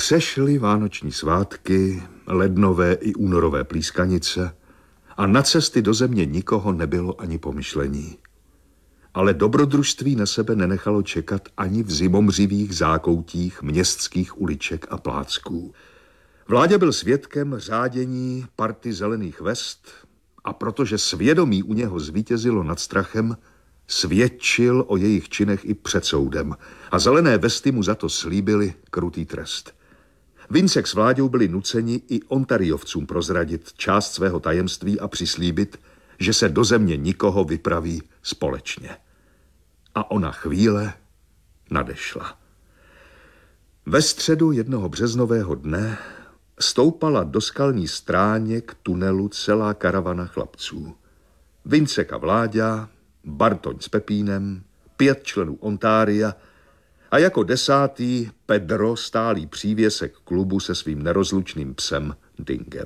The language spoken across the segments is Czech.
Přešly vánoční svátky, lednové i únorové plískanice a na cesty do země nikoho nebylo ani pomyšlení. Ale dobrodružství na sebe nenechalo čekat ani v zimomřivých zákoutích městských uliček a plácků. Vláďa byl svědkem řádění party zelených vest a protože svědomí u něho zvítězilo nad strachem, svědčil o jejich činech i před soudem a zelené vesty mu za to slíbili krutý trest. Vincek s Vláďou byli nuceni i Ontariovcům prozradit část svého tajemství a přislíbit, že se do země nikoho vypraví společně. A ona chvíle nadešla. Ve středu jednoho březnového dne stoupala do skalní stráněk tunelu celá karavana chlapců. Vincek a Vláďa, Bartoň s Pepínem, 5 členů Ontária a jako 10. Pedro, stálý přívěsek klubu se svým nerozlučným psem Dingem.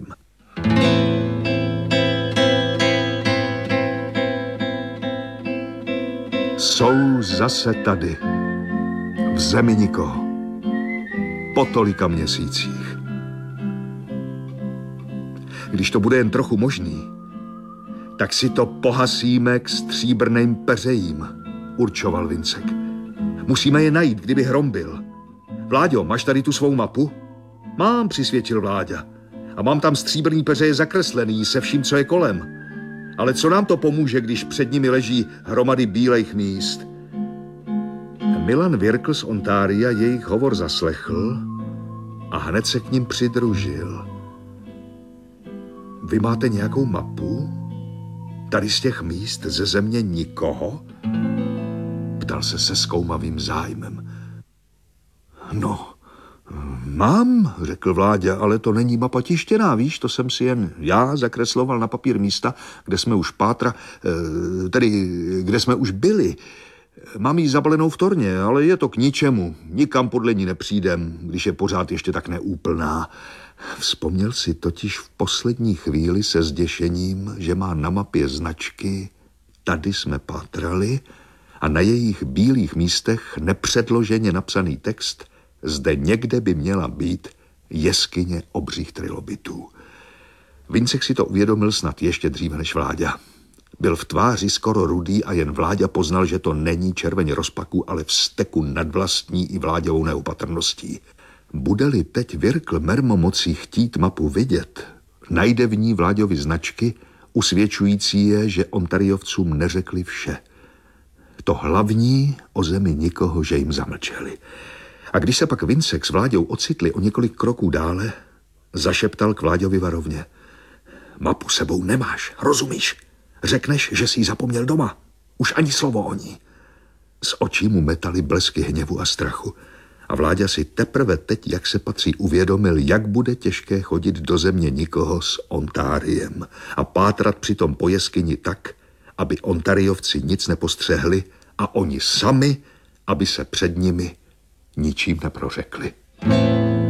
Jsou zase tady, v zemi nikoho, po tolika měsících. Když to bude jen trochu možný, tak si to pohasíme k stříbrným peřejím, určoval Vincek. Musíme je najít, kdyby hrom byl. Vláďo, máš tady tu svou mapu? Mám, přisvědčil Vláďa. A mám tam stříbrný peřeje zakreslený se vším, co je kolem. Ale co nám to pomůže, když před nimi leží hromady bílejch míst? Milan Virkl z Ontária jejich hovor zaslechl a hned se k ním přidružil. Vy máte nějakou mapu? Tady z těch míst ze země nikoho? Ptal se zkoumavým zájmem. No, mám, řekl Vláďa, ale to není mapa tištěná, víš, to jsem si jen já zakresloval na papír místa, kde jsme už kde jsme už byli. Mám ji zabalenou v torně, ale je to k ničemu. Nikam podle ní nepřijdem, když je pořád ještě tak neúplná. Vzpomněl si totiž v poslední chvíli se zděšením, že má na mapě značky Tady jsme pátrali a na jejich bílých místech nepředloženě napsaný text Zde někde by měla být jeskyně obřích trilobitů. Vincek si to uvědomil snad ještě dříve než Vláďa. Byl v tváři skoro rudý a jen Vláďa poznal, že to není červeň rozpaku, ale vzteku nad vlastní i Vláďovou neopatrností. Bude-li teď Virkl mermo moci chtít mapu vidět, najde v ní Vláďovi značky, usvědčující je, že Ontariovcům neřekli vše. To hlavní o zemi nikoho, že jim zamlčeli. A když se pak Vincek s Vláďou ocitli o několik kroků dále, zašeptal k Vláďovi varovně. Mapu sebou nemáš, rozumíš? Řekneš, že jsi ji zapomněl doma. Už ani slovo o ní. Z očí mu metaly blesky hněvu a strachu. A Vláďa si teprve teď, jak se patří, uvědomil, jak bude těžké chodit do země nikoho s Ontáriem a pátrat přitom po jeskyni tak, aby Ontariovci nic nepostřehli a oni sami, aby se před nimi ničím neprořekli.